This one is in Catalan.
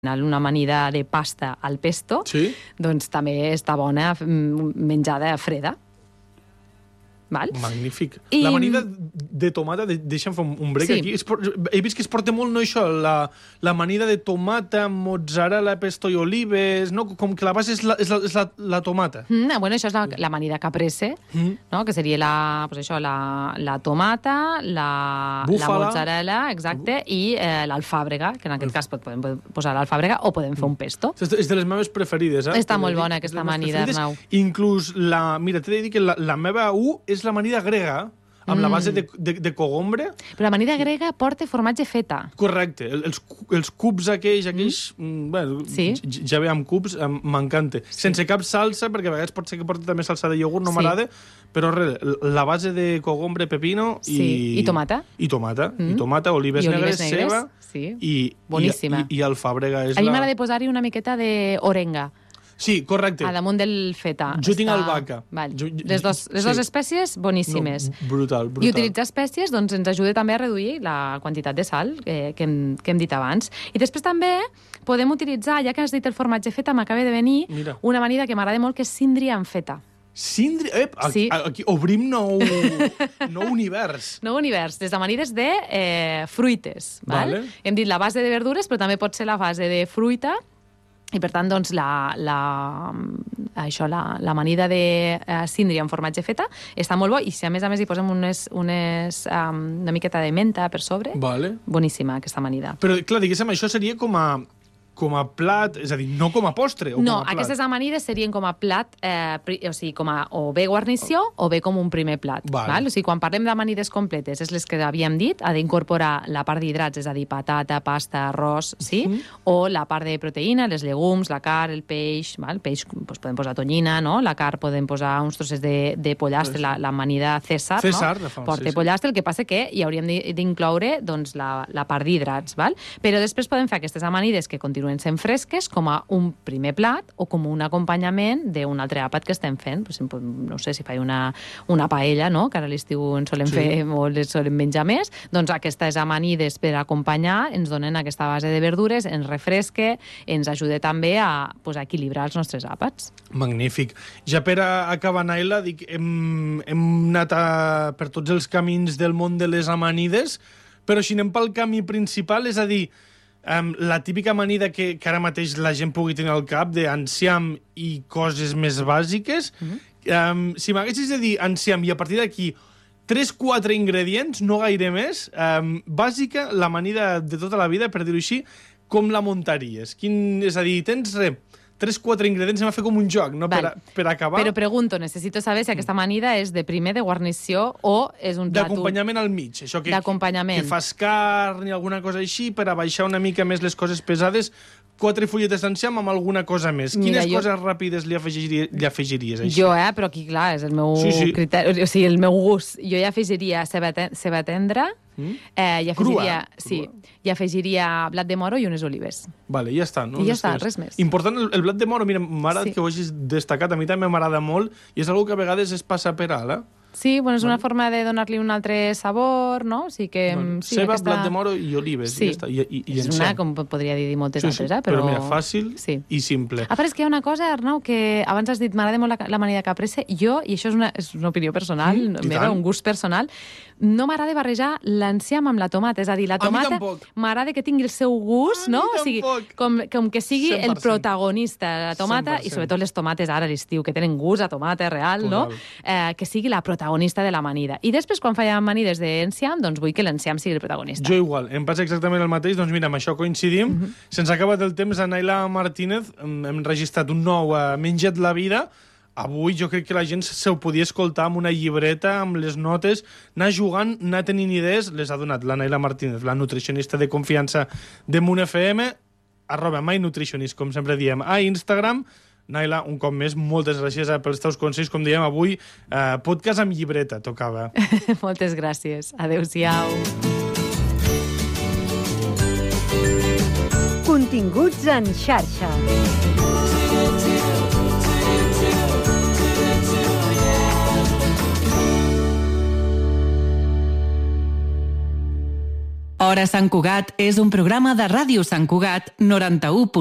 una amanida de pasta al pesto, doncs també està bona menjada freda. Val? Magnífic. La amanida de tomata, deixa'm fer un break aquí. He vist que es porta molt, no, això, l'amanida de tomata, mozzarella, pesto i olives, no? Com que la base és la tomata. Bueno, això és l'amanida caprese, no? Que seria la tomata, la mozzarella, exacte, i l'alfàbrega, que en aquest cas podem posar l'alfàbrega o podem fer un pesto. És de les meves preferides, eh? Està molt bona aquesta amanida, Arnau. Inclús mira, t'he de dir que la meva és l'amanida grega, amb la base de cogombre. Però l'amanida grega porta formatge feta. Correcte. Els cubs aquells, bueno, ja ve amb cubs, m'encanta. Sense cap salsa, perquè a vegades pot ser que porti també salsa de iogurt, no m'agrada, però la base de cogombre, pepino i tomata. I tomata, olives negres, ceba i alfàbrega. A mi m'agrada posar-hi una miqueta d'orenga. Sí, correcte. A damunt del feta. Jo tinc albahaca. Les dues espècies, boníssimes. Brutal. I utilitzar espècies ens ajuda també a reduir la quantitat de sal que hem dit abans. I després també podem utilitzar, ja que has dit el formatge feta, m'acaba de venir una amanida que m'agrada molt, que és síndria amb feta. Síndria? Aquí obrim nou univers. Nou univers. Les amanides de fruites. Hem dit la base de verdures, però també pot ser la base de fruita. I, per tant, doncs, l'amanida de síndria amb formatge feta està molt bo, i si a més hi posem una miqueta de menta per sobre, boníssima aquesta amanida. Però, clar, diguéssim, això seria com a plat, és a dir, no com a postre. No, aquestes amanides serien com a plat, o sigui, o bé guarnició o bé com un primer plat. O sigui, quan parlem d'amanides completes, és les que havíem dit, ha d'incorporar la part d'hidrats, és a dir, patata, pasta, arròs, o la part de proteïna, les llegums, la carn, el peix. El peix podem posar tonyina, la carn podem posar uns trossets de pollastre, l'amanida César, porta pollastre, el que passa que hi hauríem d'incloure la part d'hidrats. Però després podem fer aquestes amanides que continuen sent fresques com a un primer plat o com un acompanyament d'un altre àpat que estem fent. No sé, si faig una paella, que ara a l'estiu en solem fer o les solem menjar més, doncs aquestes amanides per acompanyar ens donen aquesta base de verdures, ens refresca, ens ajuda també a equilibrar els nostres àpats. Magnífic. Ja per acabar, Naila, hem anat per tots els camins del món de les amanides, però si anem pel camí principal, és a dir, la típica amanida que ara mateix la gent pugui tenir al cap d'enciam i coses més bàsiques. Si m'haguessis de dir enciam i a partir d'aquí 3-4 ingredients, no gaire més, bàsica, l'amanida de tota la vida, per dir-ho així, com la muntaries? És a dir, tens 3-4 ingredients, anem a fer com un joc, no? Per acabar. Però pregunto, necessito saber si aquesta amanida és de primer, de guarnició, o és un plat... D'acompanyament al mig. Això que fas carn i alguna cosa així, per abaixar una mica més les coses pesades, 4 fulletes d'enciam amb alguna cosa més. Quines coses ràpides li afegiries, així? Jo, però aquí, clar, és el meu criteri, o sigui, el meu gust. Jo hi afegiria ceba tendra, i afegiria blat de moro i unes olives. Vale, ja està, no? I ja està, res més. Important, el blat de moro, mira, m'agrada que ho hagis destacat, a mi també m'agrada molt, i és una que a vegades es passa per alt, Sí, és una forma de donar-li un altre sabor, no? Ceba, blat de moro i olives, i ja està. És una, com podria dir moltes altres, però mira, fàcil i simple. Però és que hi ha una cosa, Arnau, que abans has dit, m'agrada molt l'amanida caprese, jo, i això és una opinió personal, meva, un gust personal, no m'agrada barrejar l'enciam amb la tomata, és a dir, la tomata m'agrada que tingui el seu gust, no? O sigui, com que sigui el protagonista, la tomata, i sobretot les tomates ara a l'estiu, que tenen gust a tomata real, no? Que sigui la protagonista de l'amanida. I després, quan faig amanides d'enciam, doncs vull que l'enciam sigui el protagonista. Jo igual, em passa exactament el mateix, doncs mira, amb això coincidim. Se'ns ha acabat el temps, a Naila Martínez, hem registrat un nou Menja't la vida. Avui jo crec que la gent se ho podia escoltar amb una llibreta, amb les notes, anar jugant, anar tenint idees. Les ha donat la Naila Martínez, la nutricionista de confiança de Munt FM, @mynutritionist, com sempre diem, a Instagram. Naila, un cop més, moltes gràcies pels teus consells. Com dèiem avui, podcast amb llibreta, tocava. Moltes gràcies. Adéu-siau. Continguts en xarxa. Hora Sant Cugat és un programa de Ràdio Sant Cugat 91.